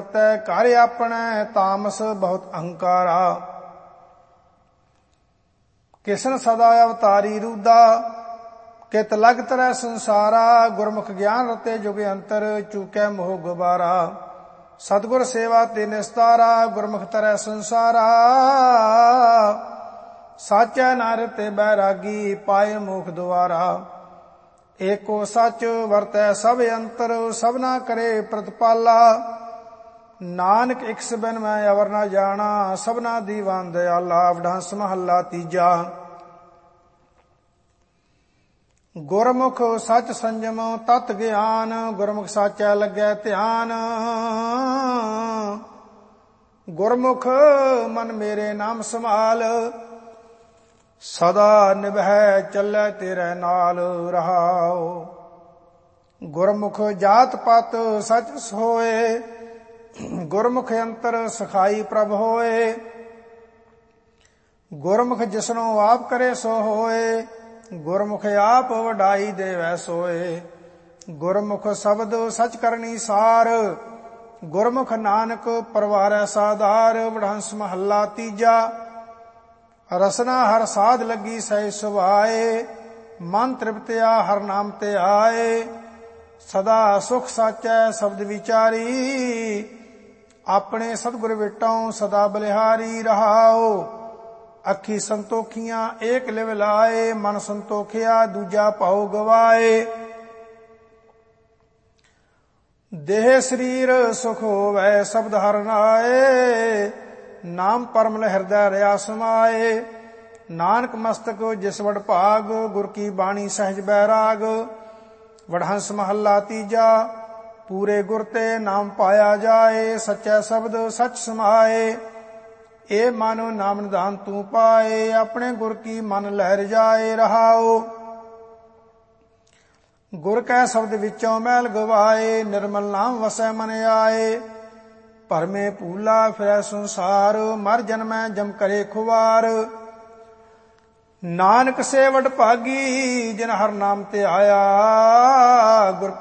ਵਰਤੈ ਘਰ ਆਪਣੈ ਤਾਮਸ ਬਹੁਤ ਅਹੰਕਾਰਾ। ਕਿਸਨ ਸਦਾ ਅਵਤਾਰੀ ਰੂਦਾ ਕਿਤ ਲਗ ਤਰੈ ਸੰਸਾਰਾ। ਗੁਰਮੁਖ ਗਿਆਨ ਰਤੇ ਜੁਗ ਅੰਤਰ ਚੂਕੈ ਮੋਹ ਗੁਬਾਰਾ। ਸਤਿਗੁਰ ਸੇਵਾ ਤੇ ਨਿਸਤਾਰਾ ਗੁਰਮੁਖ ਤਰੈ ਸੰਸਾਰਾ। ਸਾਚੈ ਨਾਰ ਤੇ ਬੈਰਾਗੀ ਪਾਏ ਮੋਖ ਦੁਆਰਾ। ਏਕੋ ਸੱਚ ਵਰਤੈ ਸਭ ਅੰਤਰ ਸਭਨਾ ਕਰੇ ਪ੍ਰਤਪਾਲਾ। ਨਾਨਕ ਇਕਸ ਬਿਨ ਮੈਂ ਅਵਰ ਨਾ ਜਾਣਾ ਸਭਨਾ ਦੀਵਾਨ ਦਇਆਲਾ। ਵਡਹੰਸ ਮਹੱਲਾ ਤੀਜਾ। ਗੁਰਮੁਖ ਸੱਚ ਸੰਜਮ ਤਤ ਗਿਆਨ ਗੁਰਮੁਖ ਸਾਚੈ ਲੱਗੈ ਧਿਆਨ। ਗੁਰਮੁਖ ਮਨ ਮੇਰੇ ਨਾਮ ਸੰਭਾਲ ਸਦਾ ਨਿਭੈ ਚੱਲੈ ਤੇਰੇ ਨਾਲ ਰਹਾਉ। ਗੁਰਮੁਖ ਜਾਤ ਪਤ ਸਚ ਸੋਏ ਗੁਰਮੁਖ ਅੰਤਰ ਸਖਾਈ ਪ੍ਰਭ ਹੋਏ। ਗੁਰਮੁਖ ਜਿਸਨੂੰ ਆਪ ਕਰੇ ਸੋ ਹੋਏ ਗੁਰਮੁਖ ਆਪ ਵਡਾਈ ਦੇਵੈ ਸੋਏ। ਗੁਰਮੁਖ ਸ਼ਬਦ ਸਚ ਕਰਨੀ ਸਾਰ ਗੁਰਮੁਖ ਨਾਨਕ ਪਰਵਾਰੈ ਸਾਧਾਰ। ਵਡਹੰਸ ਮਹੱਲਾ ਤੀਜਾ। ਰਸਨਾ ਹਰ ਸਾਧ ਲੱਗੀ ਸਹਿ ਸੁਭਾਏ ਮਨ ਤ੍ਰਿਪਤਿਆ ਹਰ ਨਾਮ ਤੇ ਆਏ। ਸਦਾ ਸੁਖ ਸਾਚੈ ਸ਼ਬਦ ਵਿਚਾਰੀ ਆਪਣੇ ਸਤਿਗੁਰ ਵਿਟਉ ਸਦਾ ਬਲਿਹਾਰੀ ਰਹਾਉ। ਅੱਖੀ ਸੰਤੋਖੀਆਂ ਏਕ ਲਿਵ ਲਾਏ ਮਨ ਸੰਤੋਖਿਆ ਦੂਜਾ ਭਾਉ ਗਵਾਏ। ਦੇਹ ਸਰੀਰ ਸੁਖ ਹੋਵੈ ਸ਼ਬਦ ਹਰਿ ਨਾਏ ਨਾਮ ਪਰਮਲ ਹਿਰਦੈ ਰਿਆ ਸਮਾਏ। ਨਾਨਕ ਮਸਤਕ ਜਿਸ ਵਡ ਭਾਗ ਗੁਰ ਕੀ ਬਾਣੀ ਸਹਿਜ ਬੈਰਾਗ। ਵਡਹੰਸ ਮਹੱਲਾ ਤੀਜਾ। ਪੂਰੇ ਗੁਰ ਤੇ ਨਾਮ ਪਾਇਆ ਜਾਏ ਸੱਚਾ ਸ਼ਬਦ ਸਚ ਸਮਾਏ। ਇਹ ਮਨ ਨਾਮ ਨਿਧਾਨ ਤੂੰ ਪਾਏ ਆਪਣੇ ਗੁਰ ਕੀ ਮਨ ਲਹਿ ਰਜਾਏ ਰਹਾਉ। ਗੁਰ ਕੈ ਸ਼ਬਦ ਵਿੱਚੋਂ ਮੈਲ ਗਵਾਏ ਨਿਰਮਲ ਨਾਮ ਵਸੈ ਮਨ ਆਏ। ਭਰਮੇ ਭੂਲਾ ਫਿਰੈ ਸੰਸਾਰ ਮਰ ਜਨਮੈ ਜਮ ਕਰੇ ਖੁਵਾਰ। ਨਾਨਕ ਸੇ ਵਡ ਭਾਗੀ ਜਿਨ ਹਰ ਨਾਮ ਤੇ ਆਇਆ ਗੁਰ